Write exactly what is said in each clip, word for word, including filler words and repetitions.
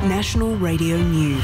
National Radio News.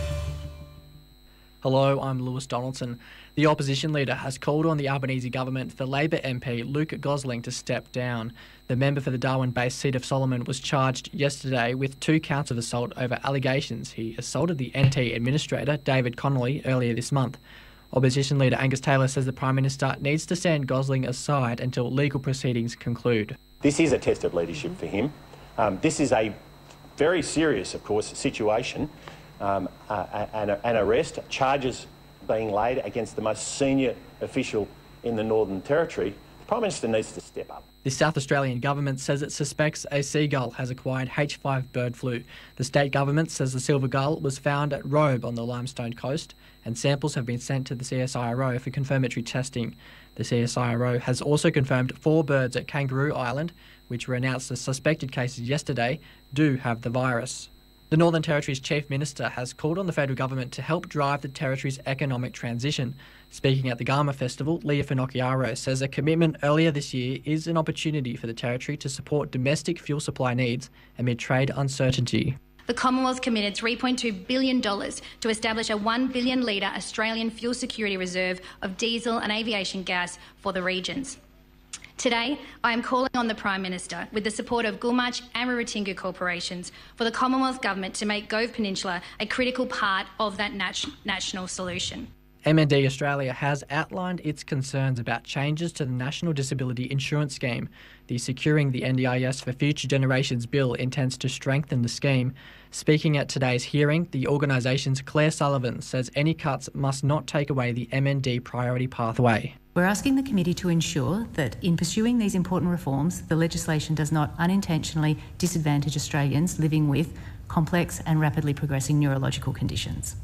Hello, I'm Lewis Donaldson. The opposition leader has called on the Albanese government for Labor M P Luke Gosling to step down. The member for the Darwin-based seat of Solomon was charged yesterday with two counts of assault over allegations he assaulted the N T administrator, David Connolly, earlier this month. Opposition leader Angus Taylor says the Prime Minister needs to stand Gosling aside until legal proceedings conclude. This is a test of leadership for him. Um, this is a very serious, of course, situation. Um, uh, an, an arrest, charges being laid against the most senior official in the Northern Territory. The Prime Minister needs to step up. The South Australian government says it suspects a seagull has acquired H five bird flu. The state government says the silver gull was found at Robe on the Limestone Coast, and samples have been sent to the C S I R O for confirmatory testing. The C S I R O has also confirmed four birds at Kangaroo Island, which were announced as suspected cases yesterday, do have the virus. The Northern Territory's Chief Minister has called on the federal government to help drive the Territory's economic transition. Speaking at the Garma Festival, Leah Finocchiaro says a commitment earlier this year is an opportunity for the Territory to support domestic fuel supply needs amid trade uncertainty. The Commonwealth committed three point two billion dollars to establish a one billion litre Australian fuel security reserve of diesel and aviation gas for the regions. Today, I am calling on the Prime Minister, with the support of Gulmarch and Rirratingu corporations, for the Commonwealth Government to make Gove Peninsula a critical part of that nat- national solution. M N D Australia has outlined its concerns about changes to the National Disability Insurance Scheme. The Securing the N D I S for Future Generations bill intends to strengthen the scheme. Speaking at today's hearing, the organisation's Claire Sullivan says any cuts must not take away the M N D priority pathway. We're asking the committee to ensure that in pursuing these important reforms, the legislation does not unintentionally disadvantage Australians living with complex and rapidly progressing neurological conditions.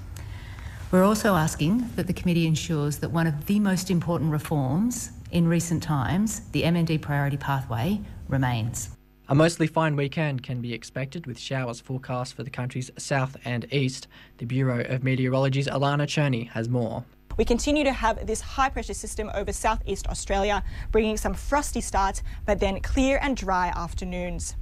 We're also asking that the committee ensures that one of the most important reforms in recent times, the M N D priority pathway, remains. A mostly fine weekend can be expected with showers forecast for the country's south and east. The Bureau of Meteorology's Alana Cherney has more. We continue to have this high-pressure system over southeast Australia, bringing some frosty starts, but then clear and dry afternoons.